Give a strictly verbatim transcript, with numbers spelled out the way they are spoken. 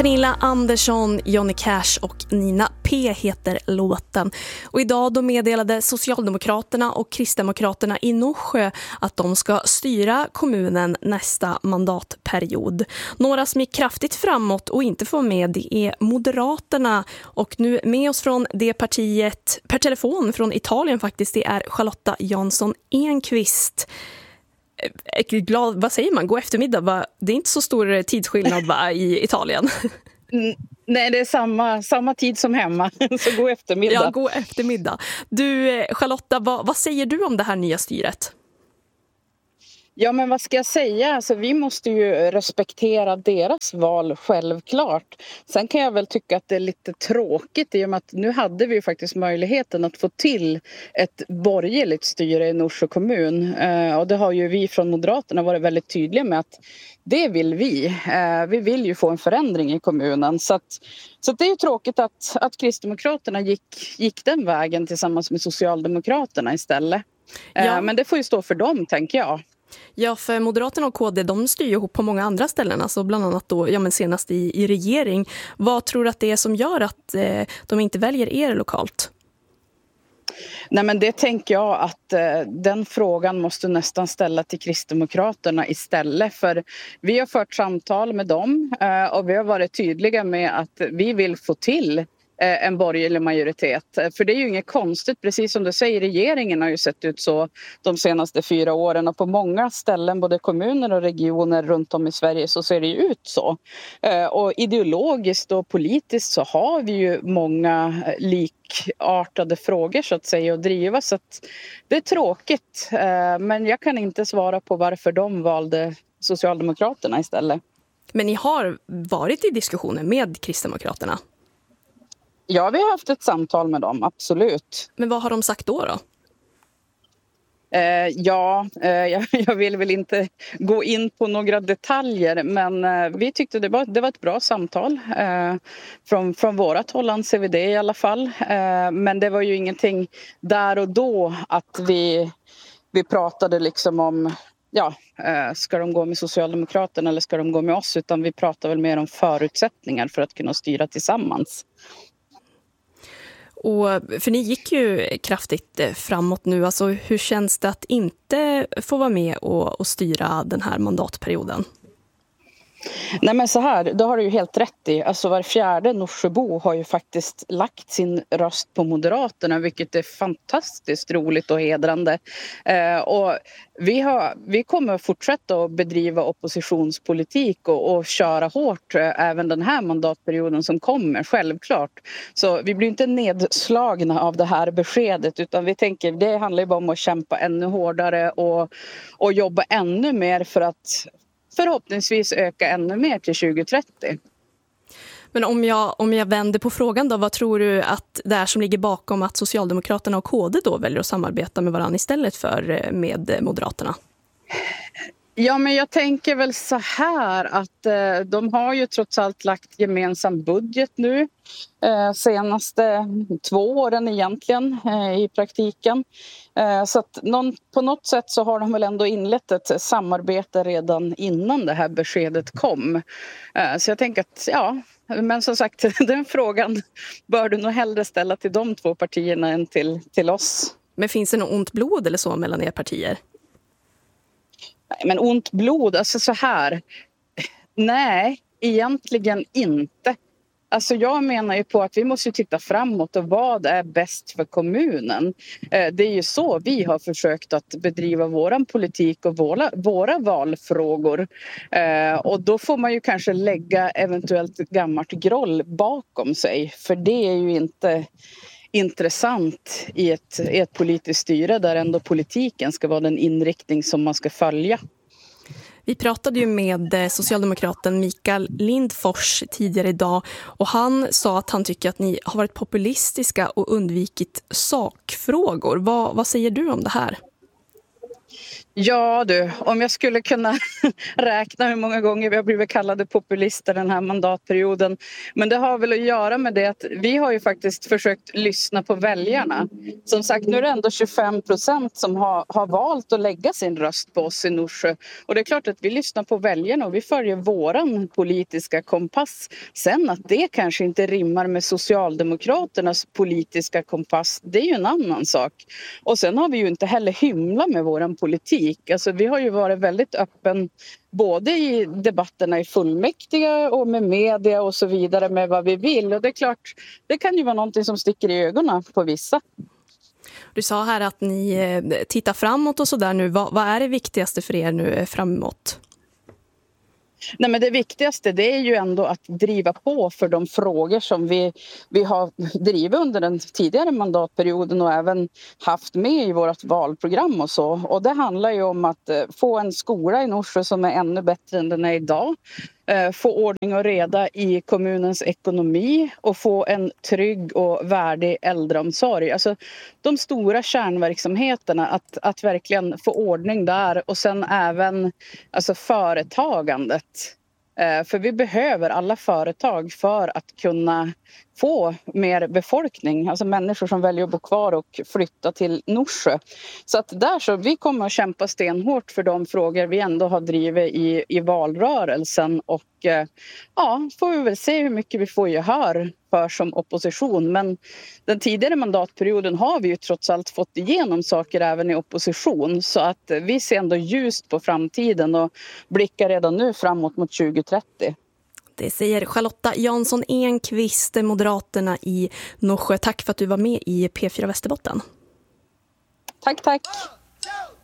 Pernilla Andersson, Johnny Cash och Nina P heter låten. Och idag då meddelade Socialdemokraterna och Kristdemokraterna i Norsjö att de ska styra kommunen nästa mandatperiod. Några som gick kraftigt framåt och inte får med det är Moderaterna. Och nu med oss från det partiet per telefon från Italien faktiskt, det är Charlotta Jansson Enqvist. Glad, vad säger man? God eftermiddag, va? Det är inte så stor tidsskillnad va, i Italien. Mm, nej, det är samma, samma tid som hemma, så god eftermiddag. Ja, god eftermiddag. Du, Charlotta, vad, vad säger du om det här nya styret? Ja, men vad ska jag säga? Alltså, vi måste ju respektera deras val, självklart. Sen kan jag väl tycka att det är lite tråkigt i och med att nu hade vi ju faktiskt möjligheten att få till ett borgerligt styre i Norsjö kommun. Eh, och det har ju vi från Moderaterna varit väldigt tydliga med att det vill vi. Eh, vi vill ju få en förändring i kommunen. Så, att, så att det är ju tråkigt att, att Kristdemokraterna gick, gick den vägen tillsammans med Socialdemokraterna istället. Eh, ja. Men det får ju stå för dem, tänker jag. Ja, för Moderaterna och K D, de styr ju ihop på många andra ställen, alltså bland annat då, ja men senast i, i regering. Vad tror du att det är som gör att eh, de inte väljer er lokalt? Nej, men det tänker jag att eh, den frågan måste nästan ställa till Kristdemokraterna istället, för vi har fört samtal med dem eh, och vi har varit tydliga med att vi vill få till en borgerlig majoritet. För det är ju inget konstigt, precis som du säger, regeringen har ju sett ut så de senaste fyra åren och på många ställen, både kommuner och regioner runt om i Sverige, så ser det ju ut så. Och ideologiskt och politiskt så har vi ju många likartade frågor så att säga att driva, så att det är tråkigt. Men jag kan inte svara på varför de valde Socialdemokraterna istället. Men ni har varit i diskussioner med Kristdemokraterna? Ja, vi har haft ett samtal med dem, absolut. Men vad har de sagt då då? Eh, ja, eh, jag vill väl inte gå in på några detaljer, men eh, vi tyckte det var, det var ett bra samtal. Eh, från, från vårat håll anser vi det i alla fall. Eh, men det var ju ingenting där och då att vi, vi pratade liksom om, ja, eh, ska de gå med Socialdemokraterna eller ska de gå med oss? Utan vi pratade väl mer om förutsättningar för att kunna styra tillsammans. Och, för ni gick ju kraftigt framåt nu. Alltså, hur känns det att inte få vara med och, och styra den här mandatperioden? Nej, men så här, då har du ju helt rätt i. Alltså var fjärde Norsjöbo har ju faktiskt lagt sin röst på Moderaterna, vilket är fantastiskt roligt och hedrande. Eh, och vi, har, vi kommer att fortsätta att bedriva oppositionspolitik och, och köra hårt eh, även den här mandatperioden som kommer, självklart. Så vi blir inte nedslagna av det här beskedet, utan vi tänker det handlar ju bara om att kämpa ännu hårdare och, och jobba ännu mer för att förhoppningsvis öka ännu mer till tjugo trettio. Men om jag, om jag vänder på frågan då, vad tror du att det är som ligger bakom att Socialdemokraterna och K D då väljer att samarbeta med varandra istället för med Moderaterna? Ja, men jag tänker väl så här att eh, de har ju trots allt lagt gemensam budget nu eh, senaste två åren egentligen eh, i praktiken. Eh, så att någon, på något sätt så har de väl ändå inlett ett samarbete redan innan det här beskedet kom. Eh, så jag tänker att ja, men som sagt den frågan bör du nog hellre ställa till de två partierna än till, till oss. Men finns det något ont blod eller så mellan er partier? Nej, men ont blod, alltså så här. Nej, egentligen inte. Alltså jag menar ju på att vi måste titta framåt och vad är bäst för kommunen. Det är ju så vi har försökt att bedriva våran politik och våra, våra valfrågor. Och då får man ju kanske lägga eventuellt gammalt groll bakom sig. För det är ju inte intressant i ett, i ett politiskt styre där ändå politiken ska vara den inriktning som man ska följa. Vi pratade ju med socialdemokraten Mikael Lindfors tidigare idag och han sa att han tycker att ni har varit populistiska och undvikit sakfrågor. Vad, vad säger du om det här? Ja du, om jag skulle kunna räkna hur många gånger vi har blivit kallade populister den här mandatperioden. Men det har väl att göra med det att vi har ju faktiskt försökt lyssna på väljarna. Som sagt, nu är det ändå tjugofem procent som har, har valt att lägga sin röst på oss i Norsjö. Och det är klart att vi lyssnar på väljarna och vi följer våran politiska kompass. Sen att det kanske inte rimmar med Socialdemokraternas politiska kompass, det är ju en annan sak. Och sen har vi ju inte heller hymla med våran politik. Alltså, vi har ju varit väldigt öppen både i debatterna i fullmäktige och med media och så vidare med vad vi vill. Och det är klart, det kan ju vara någonting som sticker i ögonen på vissa. Du sa här att ni tittar framåt och så där nu. Vad, vad är det viktigaste för er nu framåt? Nej, men det viktigaste det är ju ändå att driva på för de frågor som vi, vi har drivit under den tidigare mandatperioden och även haft med i vårt valprogram och så. Och det handlar ju om att få en skola i Norsjö som är ännu bättre än den är idag. Få ordning och reda i kommunens ekonomi och få en trygg och värdig äldreomsorg. Alltså de stora kärnverksamheterna, att, att verkligen få ordning där och sen även alltså företagandet. För vi behöver alla företag för att kunna få mer befolkning, alltså människor som väljer att bo kvar och flytta till Norsjö. Så att där så vi kommer att kämpa stenhårt för de frågor vi ändå har drivit i, i valrörelsen och ja, får vi väl se hur mycket vi får gehör för som opposition. Men den tidigare mandatperioden har vi ju trots allt fått igenom saker även i opposition, så att vi ser ändå ljust på framtiden och blickar redan nu framåt mot tjugo trettio. Det säger Charlotta Jansson Enqvist, Moderaterna i Norsjö. Tack för att du var med i P fyra Västerbotten. Tack, tack.